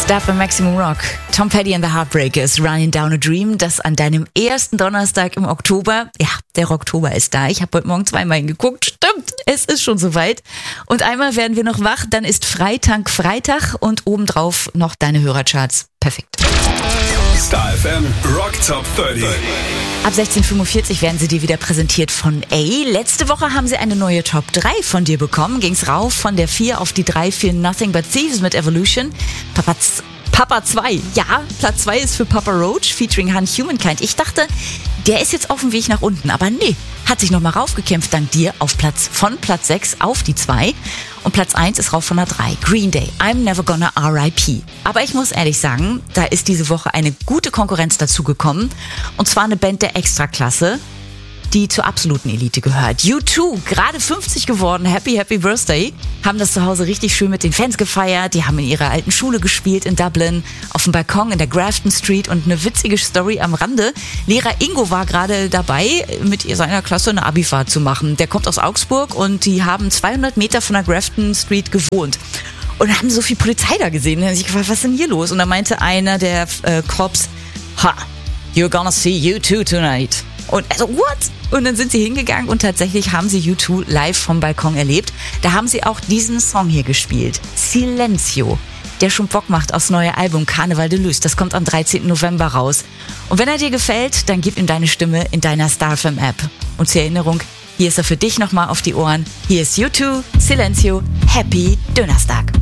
Star für Maximum Rock. Tom Petty and the Heartbreakers, Running Down a Dream. Das an deinem ersten Donnerstag im Oktober. Ja, der Oktober ist da. Ich habe heute Morgen zweimal hingeguckt. Stimmt, es ist schon soweit. Und einmal werden wir noch wach. Dann ist Freitag und obendrauf noch deine Hörercharts. Perfekt. Star FM Rock Top 30. Ab 16:45 werden sie dir wieder präsentiert von A. Letzte Woche haben sie eine neue Top 3 von dir bekommen. Ging's rauf von der 4 auf die 3 für Nothing But Thieves mit Evolution. Papa 2. Ja, Platz 2 ist für Papa Roach featuring Han Humankind. Ich dachte, der ist jetzt auf dem Weg nach unten. Aber nee, hat sich nochmal raufgekämpft dank dir von Platz 6 auf die 2. Und Platz 1 ist rauf von der 3. Green Day, I'm Never Gonna R.I.P. Aber ich muss ehrlich sagen, da ist diese Woche eine gute Konkurrenz dazugekommen. Und zwar eine Band der Extraklasse, die zur absoluten Elite gehört. U2, gerade 50 geworden, Happy Birthday, haben das zu Hause richtig schön mit den Fans gefeiert. Die haben in ihrer alten Schule gespielt in Dublin, auf dem Balkon in der Grafton Street. Und eine witzige Story am Rande. Lehrer Ingo war gerade dabei, mit seiner Klasse eine Abifahrt zu machen. Der kommt aus Augsburg und die haben 200 Meter von der Grafton Street gewohnt. Und haben so viel Polizei da gesehen. Und haben sich gefragt, was ist denn hier los? Und da meinte einer der Cops, you're gonna see U2 tonight. Und also, what? Und dann sind sie hingegangen und tatsächlich haben sie U2 live vom Balkon erlebt. Da haben sie auch diesen Song hier gespielt. Silencio, der schon Bock macht aufs neue Album Carnaval de Luz. Das kommt am 13. November raus. Und wenn er dir gefällt, dann gib ihm deine Stimme in deiner Star FM App. Und zur Erinnerung, hier ist er für dich nochmal auf die Ohren. Hier ist U2, Silencio, Happy Donnerstag.